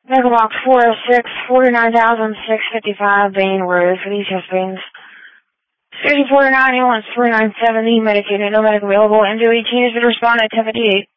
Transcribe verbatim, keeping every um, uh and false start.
Medical box four oh six, forty-nine thousand six hundred fifty-five, Bain Road for these chest pains. sixty forty-nine, he wants three nine seventy, medicated, no medical available. M two eighteen is to respond at ten fifty-eight.